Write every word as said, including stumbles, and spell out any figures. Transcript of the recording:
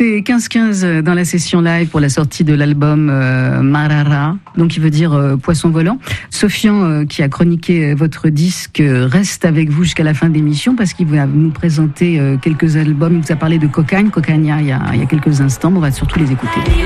C'était quinze quinze dans la session live pour la sortie de l'album euh, Marara, donc qui veut dire euh, poisson volant. Sofian, euh, qui a chroniqué votre disque, euh, reste avec vous jusqu'à la fin de l'émission parce qu'il va nous présenter euh, quelques albums. Il vous a parlé de Cocagne, Cocagne il y a, il y a quelques instants, mais on va surtout les écouter.